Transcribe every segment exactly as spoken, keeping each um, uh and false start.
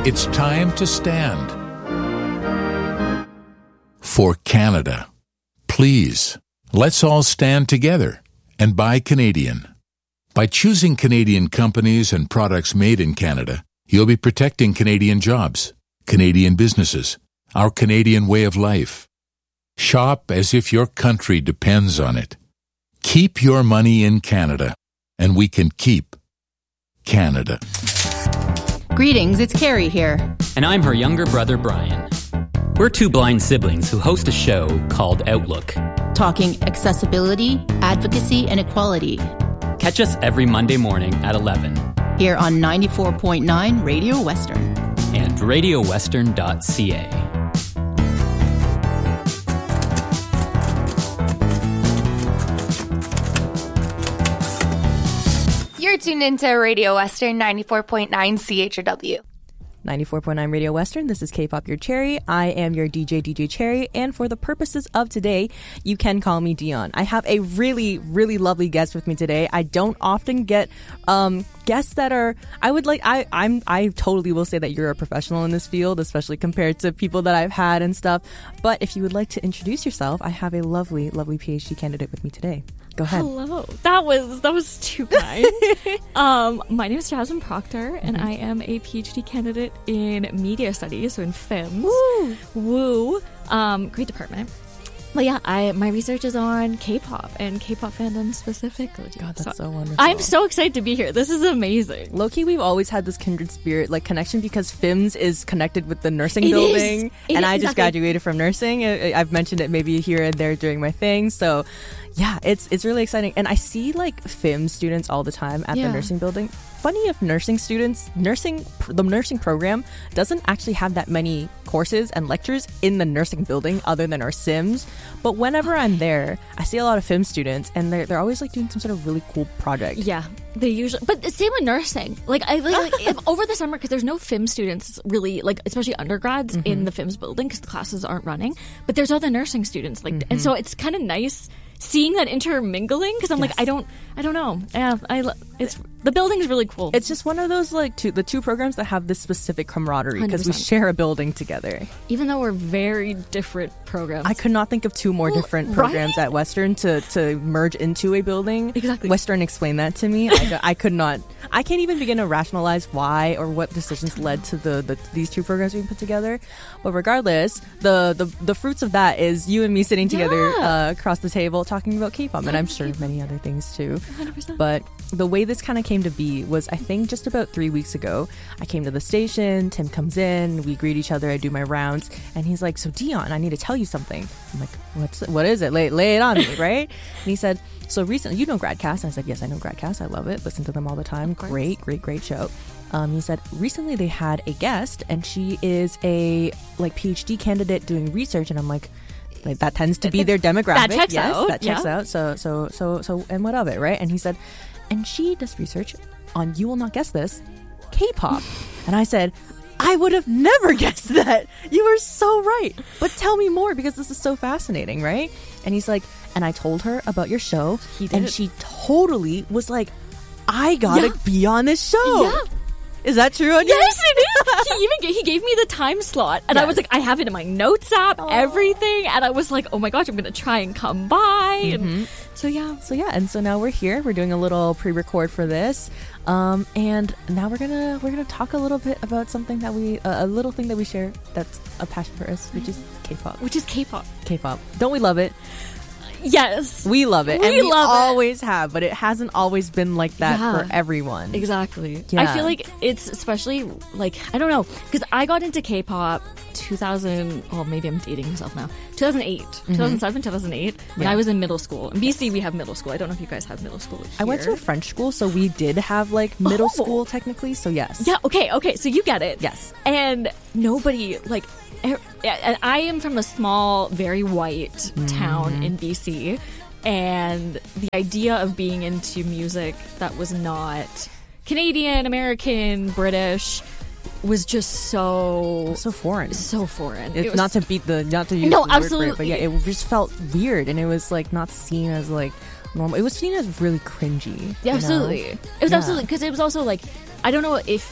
It's time to stand. For Canada. Please, let's all stand together and buy Canadian. By choosing Canadian companies and products made in Canada, you'll be protecting Canadian jobs, Canadian businesses, our Canadian way of life. Shop as if your country depends on it. Keep your money in Canada, and we can keep Canada. Greetings, it's Carrie here. And I'm her younger brother, Brian. We're two blind siblings who host a show called Outlook. Talking accessibility, advocacy, and equality. Catch us every Monday morning at eleven. Here on ninety-four point nine Radio Western. And radio western dot c a. You're tuned into Radio Western ninety-four point nine C H R W. ninety-four point nine Radio Western. This is K-Pop Your Cherry. I am your D J, D J Cherry. And for the purposes of today, you can call me Dion. I have a really, really lovely guest with me today. I don't often get um, guests that are, I would like, I, I'm, I totally will say that you're a professional in this field, especially compared to people that I've had and stuff. But if you would like to introduce yourself, I have a lovely, lovely PhD candidate with me today. Go ahead. Hello. That was that was too kind. um, my name is Jasmine Proctor, and mm-hmm. I am a PhD candidate in media studies, so in films. Woo! Woo! Um, great department. But yeah, I my research is on K-pop and K-pop fandom specifically. God, that's so, so wonderful. I'm so excited to be here. This is amazing. Low-key, we've always had this kindred spirit like connection because F I M S is connected with the nursing it building, is. and is, I just exactly. graduated from nursing. I've mentioned it maybe here and there during my thing, so yeah, it's it's really exciting. And I see like F I M S students all the time at yeah. the nursing building. Funny if nursing students, nursing the nursing program doesn't actually have that many courses and lectures in the nursing building other than our Sims. But whenever I'm there, I see a lot of F I M S students, and they're they're always like doing some sort of really cool project. Yeah, they usually. But the same with nursing. Like I like, like if over the summer, because there's no F I M S students really, like especially undergrads mm-hmm. in the F I M S building because the classes aren't running. But there's all the nursing students, like, mm-hmm. and so it's kind of nice seeing that intermingling because I'm yes. like I don't I don't know yeah I it's the building is really cool. It's just one of those like two the two programs that have this specific camaraderie because we share a building together. Even though we're very different programs, I could not think of two more well, different programs right? at Western to to merge into a building. Exactly. Western explained that to me. I, I could not. I can't even begin to rationalize why or what decisions led to the, the these two programs being put together. But regardless, the the, the fruits of that is you and me sitting together yeah. uh, across the table talking about K-pop, and I'm sure many other things too. one hundred percent. But the way this kind of came to be was, I think, just about three weeks ago. I came to the station. Tim comes in. We greet each other. I do my rounds, and he's like, "So Dion, I need to tell you something." I'm like, "What's what is it? Lay lay it on me, right?" And he said, "So recently, you know Gradcast?" And I said, "Yes, I know Gradcast. I love it. Listen to them all the time. Great, great, great show." Um, he said, recently they had a guest, and she is a like PhD candidate doing research, and I'm like. Like, that tends to be their demographic. That checks yes, out. That checks yeah. out. So, so, so, so, and what of it, right? And he said, and she does research on, you will not guess this, K-pop. And I said, I would have never guessed that. You were so right. But tell me more because this is so fascinating, right? And he's like, and I told her about your show. He did. And she totally was like, I gotta yeah. be on this show. Yeah. Is that true on Yes, it is. He even he gave me the time slot, and yes. I was like, I have it in my notes app, Aww. everything, and I was like, oh my gosh, I'm gonna try and come by. Mm-hmm. And so yeah, so yeah, and so now we're here. We're doing a little pre-record for this, um, and now we're gonna we're gonna talk a little bit about something that we uh, a little thing that we share that's a passion for us, which is K-pop. Which is K-pop. K-pop. Don't we love it? Yes. We love it. We and we love always it. have, but it hasn't always been like that yeah. for everyone. Exactly. Yeah. I feel like it's especially, like, I don't know, because I got into K-pop two thousand, oh, maybe I'm dating myself now, two thousand eight, mm-hmm. two thousand seven, two thousand eight, when yeah. I was in middle school. In B C, we have middle school. I don't know if you guys have middle school here. I went to a French school, so we did have, like, middle oh. school, technically, so yes. Yeah, okay, okay, so you get it. Yes. And nobody, like, and I am from a small, very white mm-hmm. town in B C, and the idea of being into music that was not Canadian, American, British was just so so foreign. So foreign. It's it was, not to beat the not to use no, the absolutely. word for it, but yeah, it just felt weird, and it was like not seen as like normal. It was seen as really cringy. Yeah, absolutely. Know? It was yeah. absolutely because it was also like I don't know if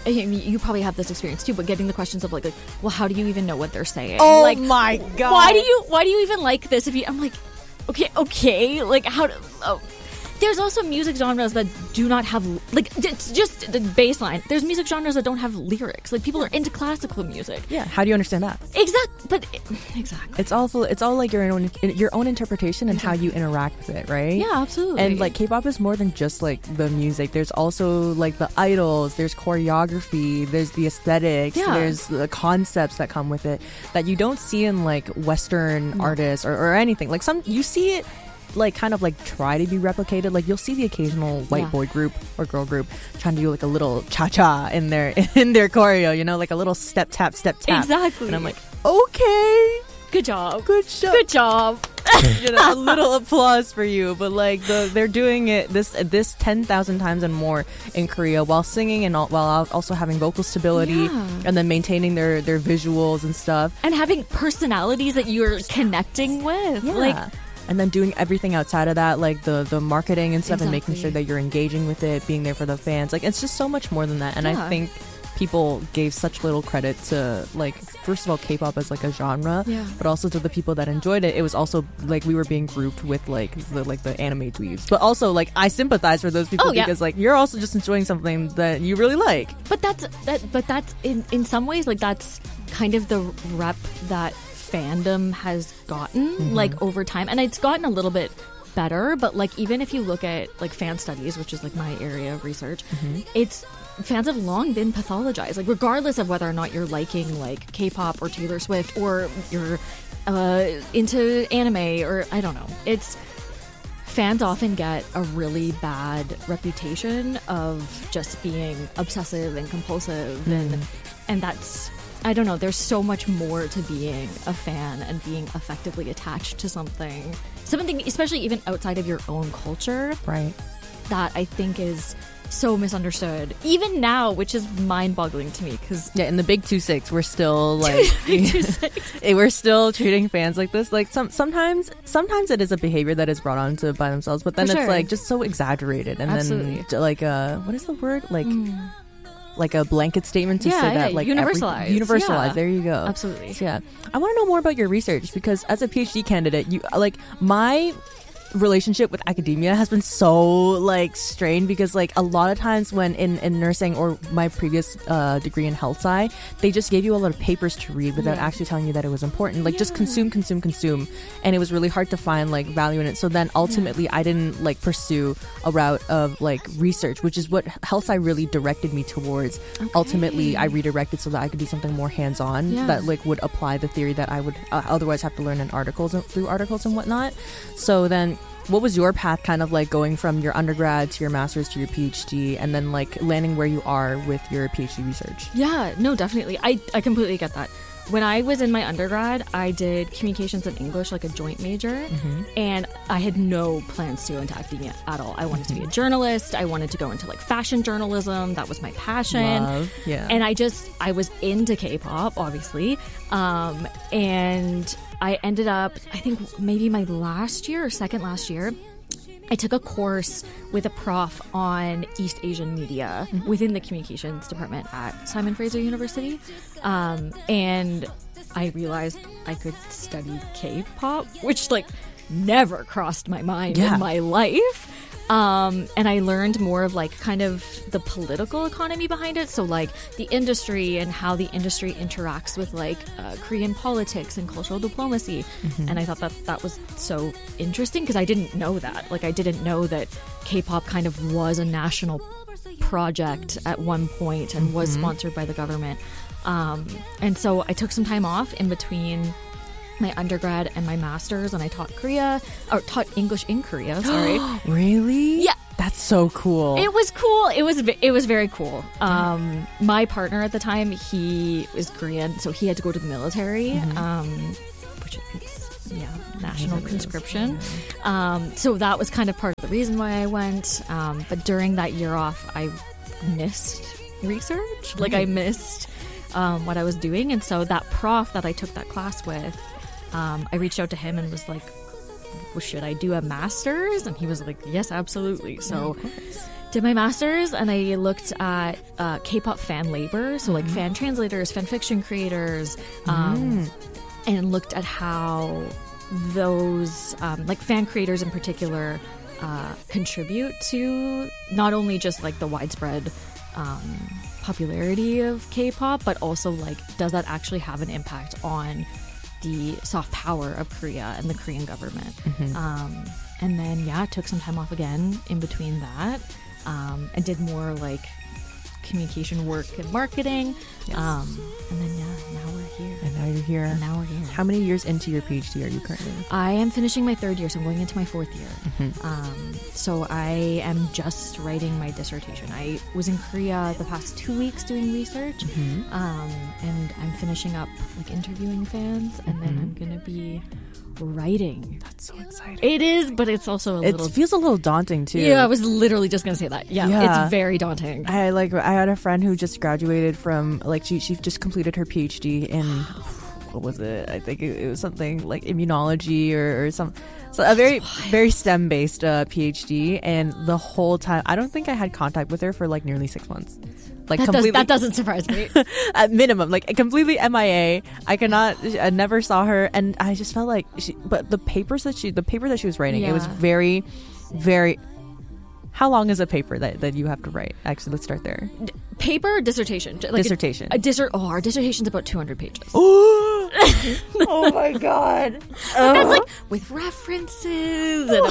I mean, you probably have this experience too, but getting the questions of like, like, well, how do you even know what they're saying? Oh like, my God. Why do you why do you even like this? If you, I'm like, okay, okay, like how do? Oh. There's also music genres that do not have, like, it's just the baseline. There's music genres that don't have lyrics. Like, people are into classical music. Yeah. How do you understand that? Exactly. But exactly. It's also it's all like your own your own interpretation and exactly. how you interact with it, right? Yeah, absolutely. And like K-pop is more than just like the music. There's also like the idols. There's choreography. There's the aesthetics. Yeah. There's the concepts that come with it that you don't see in like Western mm. artists or, or anything. Like some you see it. Like kind of like try to be replicated. Like you'll see the occasional white yeah. boy group or girl group trying to do like a little cha-cha in their in their choreo, you know, like a little step tap step tap. Exactly. And I'm like, okay, good job, good job, good job. You know, a little applause for you. But like the they're doing it this this ten thousand times and more in Korea while singing and all, while also having vocal stability yeah. and then maintaining their their visuals and stuff and having personalities that you're connecting with. Yeah. Like. And then doing everything outside of that, like the, the marketing and stuff exactly. and making sure that you're engaging with it, being there for the fans. Like, it's just so much more than that. And yeah. I think people gave such little credit to, like, first of all, K-pop as, like, a genre. Yeah. But also to the people that enjoyed it. It was also, like, we were being grouped with, like, the, like, the anime dweebs. But also, like, I sympathize for those people oh, yeah. because, like, you're also just enjoying something that you really like. But that's, that. But that's, in, in some ways, like, that's kind of the rep that fandom has gotten mm-hmm. like over time, and it's gotten a little bit better, but like even if you look at like fan studies, which is like my area of research, mm-hmm. it's fans have long been pathologized, like regardless of whether or not you're liking like K-pop or Taylor Swift or you're uh, into anime or I don't know, it's fans often get a really bad reputation of just being obsessive and compulsive mm. and and that's I don't know, there's so much more to being a fan and being effectively attached to something. Something, especially even outside of your own culture. Right. That I think is so misunderstood. Even now, which is mind-boggling to me. Cause yeah, in the Big two six, we're still like... we're still treating fans like this. Like some Sometimes sometimes it is a behavior that is brought on to by themselves, but then For it's sure. like just so exaggerated. And Absolutely. then like, uh, what is the word? Like... Mm. Like a blanket statement to yeah, say that, yeah, like universalize, every, universalize. Yeah. There you go. Absolutely. So, yeah, I want to know more about your research because as a PhD candidate, you like my relationship with academia has been so like strained because like a lot of times when in, in nursing or my previous uh, degree in health sci, they just gave you a lot of papers to read without yeah. actually telling you that it was important. Like yeah. just consume, consume, consume, and it was really hard to find like value in it. So then ultimately, yeah. I didn't like pursue a route of like research, which is what health sci really directed me towards. Okay. Ultimately, I redirected so that I could do something more hands-on yeah. that like would apply the theory that I would uh, otherwise have to learn in articles and, through articles and whatnot. So then. What was your path kind of like going from your undergrad to your master's to your PhD and then like landing where you are with your PhD research? Yeah, no, definitely. I, I completely get that. When I was in my undergrad, I did communications and English, like a joint major, mm-hmm. and I had no plans to go into academia at all. I wanted mm-hmm. to be a journalist. I wanted to go into like fashion journalism. That was my passion. Love. Yeah. And I just, I was into K-pop, obviously. Um, and I ended up, I think maybe my last year or second last year, I took a course with a prof on East Asian media mm-hmm. within the communications department at Simon Fraser University. Um, and I realized I could study K-pop, which like never crossed my mind yeah. in my life. Um, and I learned more of like kind of the political economy behind it. So like the industry and how the industry interacts with like uh, Korean politics and cultural diplomacy. Mm-hmm. And I thought that that was so interesting because I didn't know that. Like I didn't know that K-pop kind of was a national project at one point and mm-hmm. was sponsored by the government. Um, and so I took some time off in between my undergrad and my master's, and I taught Korea or taught English in Korea. Sorry, really? Yeah, that's so cool. It was cool. It was it was very cool. Um, my partner at the time, he was Korean, so he had to go to the military, mm-hmm. um, which is yeah, national conscription. Um, so that was kind of part of the reason why I went. Um, but during that year off, I missed research. Like I missed um, what I was doing, and so that prof that I took that class with. Um, I reached out to him and was like, well, should I do a master's? And he was like, yes, absolutely. So did my master's, and I looked at uh, K-pop fan labor, so like mm. fan translators, fan fiction creators, um, mm. and looked at how those um, like fan creators in particular uh, contribute to not only just like the widespread um, popularity of K-pop, but also like does that actually have an impact on the soft power of Korea and the Korean government. Mm-hmm. Um, and then yeah, took some time off again in between that, um, and did more like communication work and marketing. Yes. Um, and then yeah, now we're here. And now you're here. And now we're here. How many years into your PhD are you currently? I am finishing my third year, so I'm going into my fourth year. Mm-hmm. Um, so I am just writing my dissertation. I was in Korea the past two weeks doing research, mm-hmm. um, and I'm finishing up like interviewing fans, and mm-hmm. then I'm gonna be writing. That's so exciting. It is, but it's also a it little... It feels a little daunting too. Yeah, I was literally just going to say that. Yeah, yeah, it's very daunting. I like. I had a friend who just graduated from, like, she, she just completed her PhD in, what was it? I think it, it was something like immunology or, or some... So a very, very STEM-based uh, PhD, and the whole time, I don't think I had contact with her for like nearly six months. Like that, completely, does, that doesn't surprise me. At minimum, like completely M I A. I cannot. I never saw her, and I just felt like. She, but the papers that she, the paper that she was writing, yeah. it was very, very. How long is a paper that, that you have to write? Actually, let's start there. D- paper or dissertation? Like dissertation. A, a dissert. Oh, our dissertation's about two hundred pages. Oh my god! Uh. That's like with references and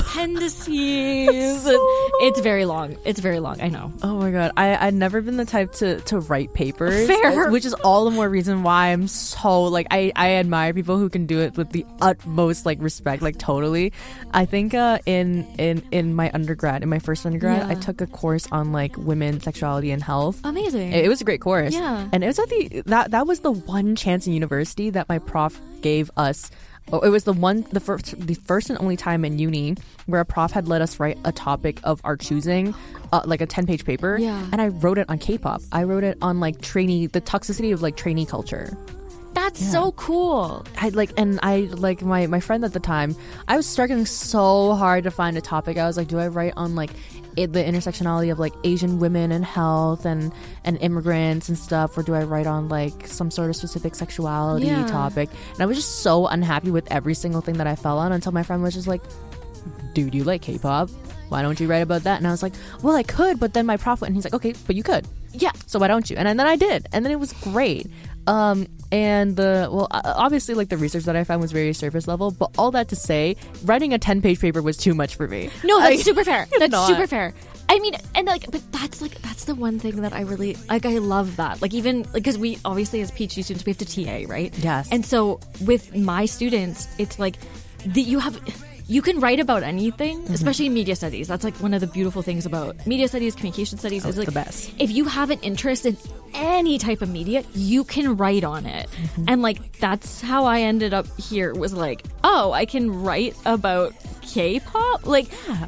appendices. So and it's very long. It's very long. I know. Oh my god! I I've never been the type to, to write papers. Fair. Which is all the more reason why I'm so like I, I admire people who can do it with the utmost like respect. Like totally. I think uh, in in in my undergrad, in my first undergrad, yeah. I took a course on like women, sexuality, and health. Amazing. It, it was a great course. Yeah. And it was at the that that was the one chance in university that my prof gave us. Oh, it was the one, the first, the first and only time in uni where a prof had let us write a topic of our choosing, uh, like a ten-page paper. Yeah. And I wrote it on K-pop. I wrote it on like trainee, the toxicity of like trainee culture. That's yeah. so cool. I like, and I like my my friend at the time. I was struggling so hard to find a topic. I was like, do I write on like it, the intersectionality of like Asian women and health and and immigrants and stuff, or do I write on like some sort of specific sexuality yeah. topic? And I was just so unhappy with every single thing that I fell on until my friend was just like, dude, you like K-pop? Why don't you write about that? And I was like, well, I could, but then my prof went, and he's like, okay, but you could. Yeah. So why don't you? And, and then I did. And then it was great. Um, and the, well, obviously, like the research that I found was very surface level, but all that to say, writing a ten-page paper was too much for me. No, that's I, super fair. That's not. super fair. I mean, and like, but that's like, that's the one thing that I really, like, I love that. Like, even, like, because we, obviously, as PhD students, we have to T A, right? Yes. And so, with my students, it's like, the, you have... You can write about anything, mm-hmm. especially in media studies. That's like one of the beautiful things about media studies, communication studies. Oh, is like the best. If you have an interest in any type of media, you can write on it. Mm-hmm. And like that's how I ended up here. Was like, oh, I can write about K-pop. Like, yeah.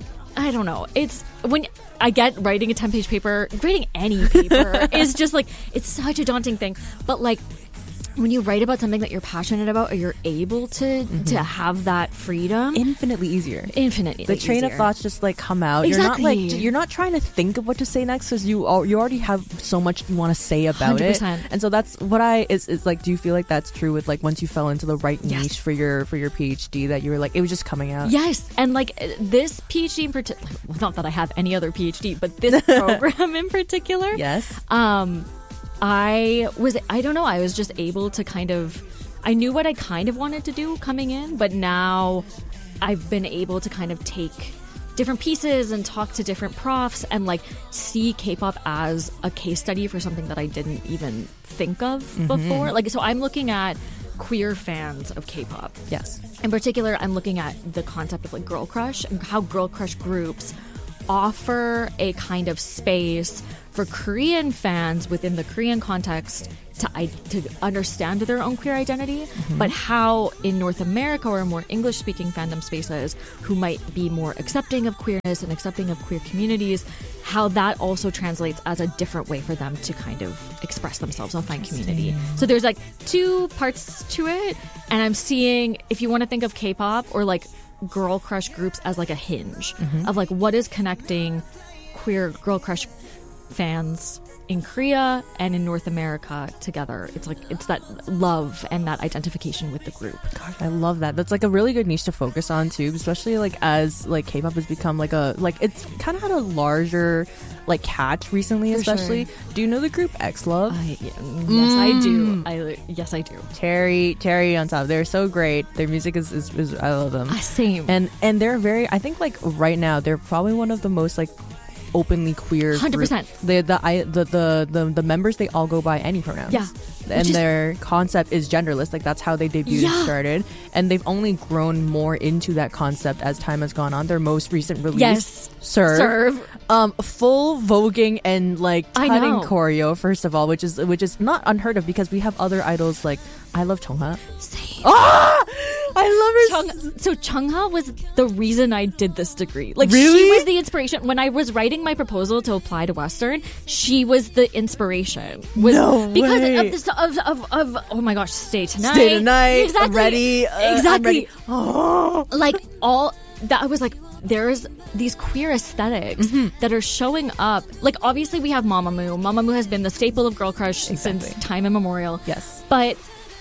I don't know. It's when I get writing a ten-page paper, writing any paper is just like it's such a daunting thing. But like. When you write about something that you're passionate about, or you're able to mm-hmm. to have that freedom, infinitely easier. Infinitely, the train easier. of thoughts just like come out. Exactly. You're not like you're not trying to think of what to say next because you al- you already have so much you want to say about one hundred percent. it. And so that's what I is is like. Do you feel like that's true with like once you fell into the right yes. niche for your for your PhD that you were like it was just coming out? Yes, and like this PhD in particular. Well, not that I have any other PhD, but this program in particular. Yes. Um. I was, I don't know, I was just able to kind of, I knew what I kind of wanted to do coming in, but now I've been able to kind of take different pieces and talk to different profs and like see K-pop as a case study for something that I didn't even think of mm-hmm. before. Like, so I'm looking at queer fans of K-pop. Yes. In particular, I'm looking at the concept of like girl crush and how girl crush groups offer a kind of space for Korean fans within the Korean context to to understand their own queer identity, mm-hmm. but how in North America or more English-speaking fandom spaces who might be more accepting of queerness and accepting of queer communities, how that also translates as a different way for them to kind of express themselves and find community. So there's like two parts to it, and I'm seeing, if you want to think of K-pop or like girl crush groups as like a hinge mm-hmm. of like what is connecting queer Girl Crush fans in Korea and in North America together. It's like it's that love and that identification with the group. Gosh, I love that. That's like a really good niche to focus on too, especially like as like K-pop has become like a like it's kind of had a larger like catch recently. For especially sure. Do you know the group X Love? I, yes, I do. I yes, I do. Cherry, cherry on top. They're so great. Their music is, is, is I love them. Uh, same. And and they're very. I think like right now they're probably one of the most like openly queer. one hundred percent. Group. The the, I, the the the the members, they all go by any pronouns. Yeah. And Which is- their concept is genderless. Like that's how they debuted Yeah. and started. And they've only grown more into that concept as time has gone on. Their most recent release, Yes. Serve. Serve. Um, full voguing and like I cutting know. choreo, first of all, which is which is not unheard of because we have other idols like I love Chungha. Same. Ah, I love her. Chung, so Chungha was the reason I did this degree. Like Really? she was the inspiration when I was writing my proposal to apply to Western. She was the inspiration. Was No because way. of this of, of of oh my gosh, stay tonight. Stay tonight. Exactly. Ready. Uh, I'm exactly. ready. Oh. Like all that I was like. There's these queer aesthetics Mm-hmm. that are showing up. Like obviously we have Mamamoo. Mamamoo has been the staple of Girl Crush Exactly. since time immemorial. Yes. But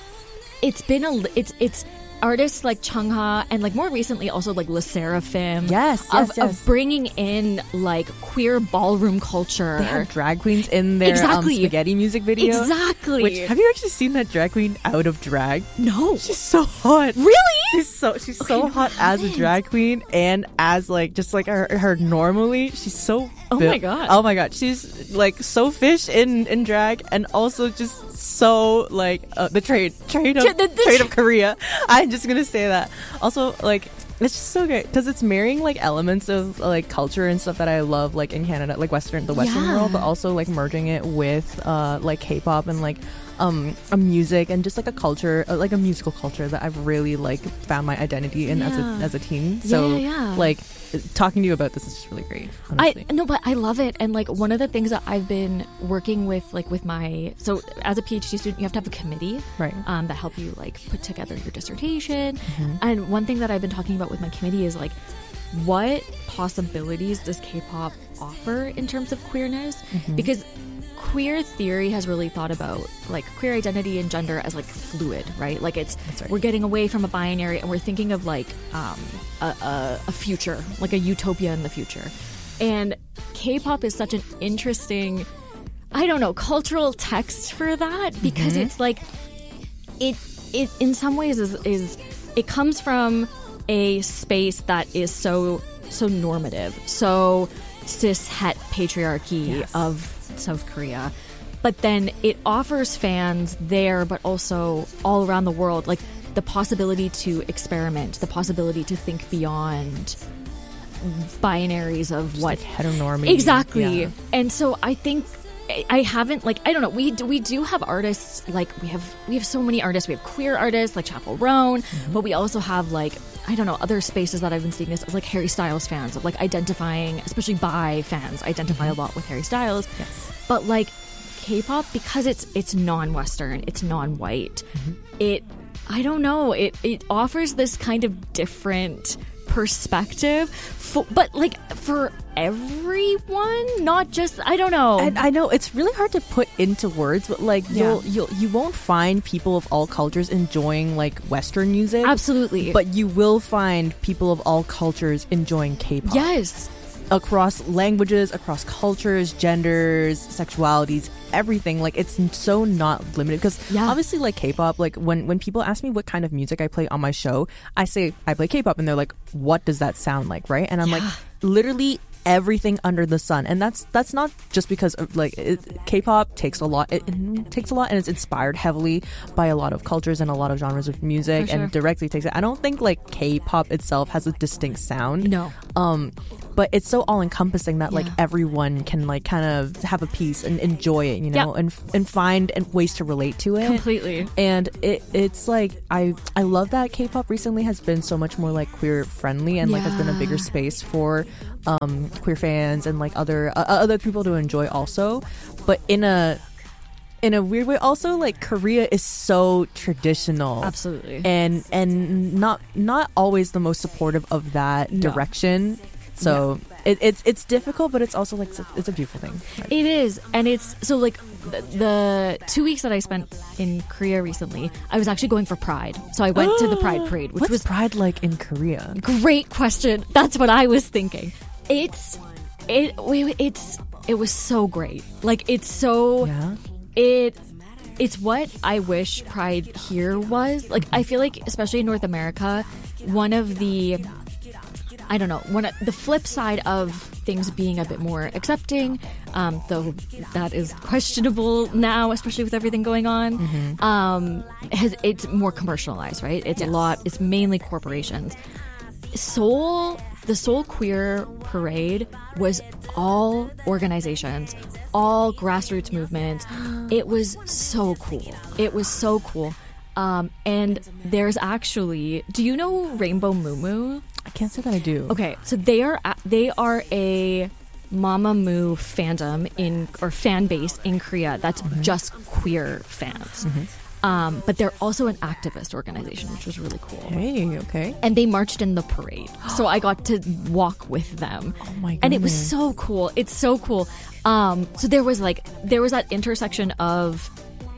it's been a it's it's artists like Chungha and like more recently also like Le Sserafim. Yes, of, yes, yes. of bringing in like queer ballroom culture. They have drag queens in their Exactly. um, spaghetti music video. Exactly. Which have you actually seen that drag queen out of drag? No. She's so hot. Really? She's so she's Okay, so no, hot I as a haven't. drag queen and as like just like her, her normally. She's so Oh built- my God. Oh my god. She's like so fish in in drag and also just so like uh, the trade trade of Tra- the- the trade tra- of Korea. I'm just gonna say that. Also like. It's just so great because it's marrying like elements of like culture and stuff that I love like in Canada, like Western, the Western Yeah. world, but also like merging it with uh like K-pop and like um a music and just like a culture, uh, like a musical culture that I've really like found my identity in as a Yeah. as a teen. Yeah, So yeah, yeah. like talking to you about this is just really great. I Honestly. no, but I love it. And like one of the things that I've been working with, like with my so as a PhD student, you have to have a committee, Right. Um, that help you like put together your dissertation. And one thing that I've been talking about with my committee is like, what possibilities does K-pop offer in terms of queerness? Because queer theory has really thought about like queer identity and gender as like fluid, right? Like it's right. we're getting away from a binary and we're thinking of like um, a, a, a future, like a utopia in the future. And K-pop is such an interesting, I don't know, cultural text for that because Mm-hmm. it's like it it in some ways is is it comes from a space that is so so normative, so cis het patriarchy Yes. of South Korea. But then it offers fans there, but also all around the world, like the possibility to experiment, the possibility to think beyond binaries of what heteronormy. exactly. Yeah. And so I think I- I haven't like I don't know. We do, we do have artists like we have we have so many artists. We have queer artists like Chapel Roan, Mm-hmm. but we also have like I don't know other spaces that I've been seeing this as like Harry Styles fans of like identifying, especially bi fans identify a lot with Harry Styles. Mm-hmm. Yes. But like K-pop, because it's it's non-Western, it's non-white. Mm-hmm. It I don't know. It it offers this kind of different perspective, for, but like for everyone, not just I don't know. And I know it's really hard to put into words, but like Yeah. you'll you'll you won't find people of all cultures enjoying like Western music. Absolutely. But you will find people of all cultures enjoying K-pop. Yes. Across languages, across cultures, genders, sexualities, everything. Like it's so not limited because Yeah. obviously like K-pop, like when when people ask me what kind of music I play on my show, I say I play K-pop and they're like, what does that sound like, right? And I'm like, literally everything under the sun. And that's that's not just because of, like it, K-pop takes a lot it, it takes a lot and it's inspired heavily by a lot of cultures and a lot of genres of music For sure. and directly takes it. I don't think like K-pop itself has a distinct sound. No. Um but it's so all encompassing that like Yeah. everyone can like kind of have a piece and enjoy it, you know, Yep. and and find and ways to relate to it. Completely. And it it's like I I love that K-pop recently has been so much more like queer friendly and like has been a Yeah. bigger space for um queer fans and like other uh, other people to enjoy also, but in a in a weird way also like Korea is so traditional. Absolutely. And and not not always the most supportive of that No. direction. So it, it's it's difficult, but it's also like it's a, it's a beautiful thing. It is, and it's so like the, the two weeks that I spent in Korea recently, I was actually going for Pride. So I went to the Pride Parade, which What's was Pride like in Korea? great question. That's what I was thinking. It's it it's it was so great. Like it's so Yeah. it it's what I wish Pride here was. Like I feel like especially in North America, one of the I don't know, one of, the flip side of things being a bit more accepting, um, though that is questionable now, especially with everything going on. Mm-hmm. Um, has it's more commercialized, right? It's yes. a lot. It's mainly corporations. Seoul, the Seoul Queer Parade was all organizations, all grassroots movements. It was so cool. It was so cool. Um, and there's actually, do you know Rainbow Mumu? I can't say that I do. Okay, so they are they are a Mamamoo fandom in or fan base in Korea that's mm-hmm. just queer fans. Mm-hmm. Um, but they're also an activist organization, which was really cool. Hey, okay. And they marched in the parade, so I got to walk with them. Oh my goodness. And it was so cool. It's so cool. Um, so there was like there was that intersection of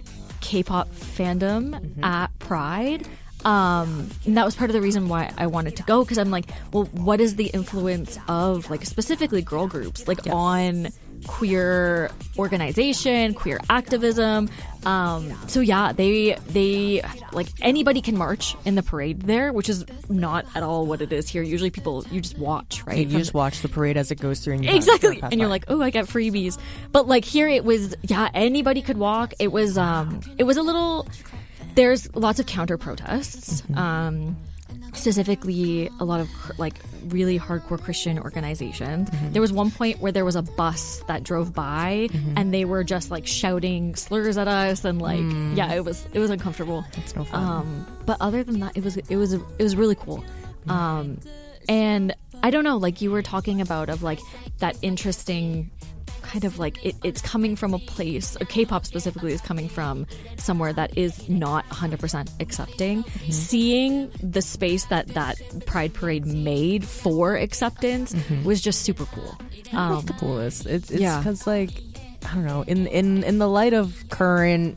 K-pop fandom mm-hmm. at Pride. Um, and that was part of the reason why I wanted to go, because I'm like, well, what is the influence of like specifically girl groups like yes. on queer organization, queer activism? Um, so yeah, they they like anybody can march in the parade there, which is not at all what it is here. Usually people you just watch, right? Yeah, you just watch the parade as it goes through, and you exactly, and you're like, oh, I get freebies. But like here, it was yeah, anybody could walk. It was um, it was a little. There's lots of counter protests, mm-hmm. um, specifically a lot of like really hardcore Christian organizations. Mm-hmm. There was one point where there was a bus that drove by mm-hmm. and they were just like shouting slurs at us and like mm. yeah, it was it was uncomfortable. It's no fun. Um, but other than that, it was it was it was really cool. Mm. Um, and I don't know, like you were talking about of like that interesting. Kind of like it, it's coming from a place, K-pop specifically is coming from somewhere that is not one hundred percent accepting. Mm-hmm. Seeing the space that that Pride Parade made for acceptance mm-hmm. was just super cool. Um, That's the coolest. It's it's because yeah. like I don't know, in in in the light of current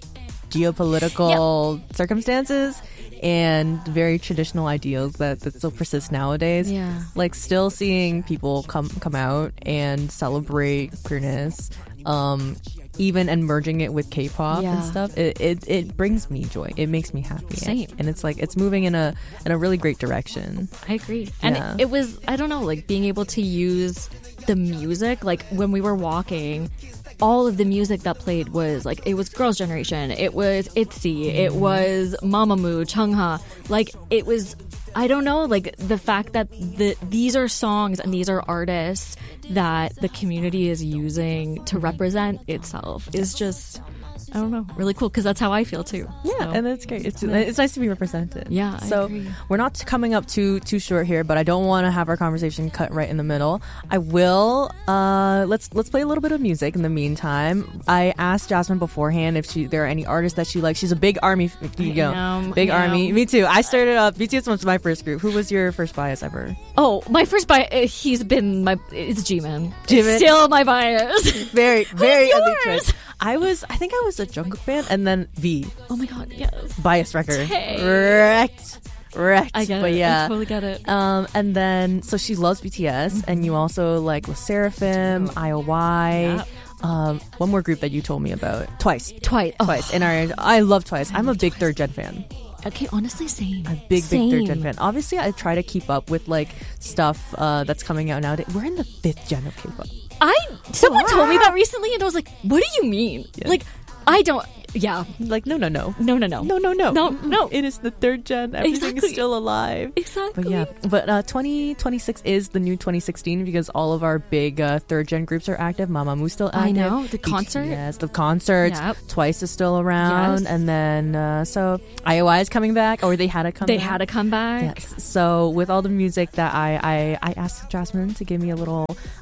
geopolitical yep. circumstances and very traditional ideals that, that still persist nowadays. Yeah. Like still seeing people come come out and celebrate queerness, um, even and merging it with K-pop yeah. and stuff. It, it it brings me joy. It makes me happy. Same. And it's like it's moving in a in a really great direction. I agree. And yeah. it, it was I don't know, like being able to use the music, like when we were walking. All of the music that played was like it was Girls' Generation, it was ITZY, mm. it was Mamamoo, Chungha. Like it was, I don't know, like the fact that the these are songs and these are artists that the community is using to represent itself is just. I don't know, really cool because that's how I feel too. Yeah, so. And that's great. It's yeah. it's nice to be represented. Yeah, so I agree. We're not coming up too too short here, but I don't want to have our conversation cut right in the middle. I will. Uh, let's let's play a little bit of music in the meantime. I asked Jasmine beforehand if she there are any artists that she likes. She's a big ARMY. You go, am, big ARMY. Me too. I started up. B T S was my first group. Who was your first bias ever? Oh, my first bias. He's been my. It's Jimin. Jimin. Still my bias. Very very ugly yours? choice. I was. I think I was a Jungkook fan, and then V. Oh my god, yes. Bias record. Hey. Wrecked. Wrecked. I get but it. Yeah. I totally get it. Um, and then, so she loves B T S, mm-hmm. and you also like with Seraphim, I O Y. Yep. Um, one more group that you told me about. Twice. Twice. Twice. Oh. And I, I love Twice. I'm a big Twice. Third gen fan. Okay, honestly, same. A big, same. big third gen fan. Obviously, I try to keep up with like stuff uh, that's coming out nowadays. We're in the fifth gen of K-pop. I someone told me that recently, and I was like, "What do you mean?" Yeah. Like, I don't. Yeah, like no, no, no, no, no, no, no, no, no, no, no. It is the third gen. Everything exactly. is still alive. Exactly. But yeah, but uh, twenty twenty-six is the new twenty sixteen because all of our big uh, third gen groups are active. Mamamoo still active. I know the concert. Yes, the concerts. Yep. Twice is still around, yes. and then uh, so I O I is coming back, or they had a come. They back. had a comeback. Yes. So with all the music that I I, I asked Jasmine to give me a little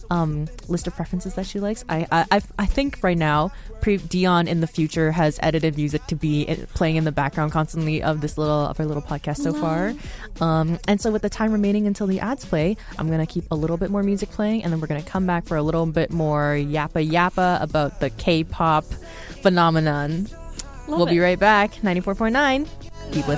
um, list of preferences that she likes. I I, I, I think right now, pre- Dion in the future has edited music to be playing in the background constantly of this little of our little podcast so far. Um, and so with the time remaining until the ads play, I'm gonna keep a little bit more music playing, and then we're gonna come back for a little bit more yappa yappa about the K-pop phenomenon. Love we'll it. be right back. ninety-four point nine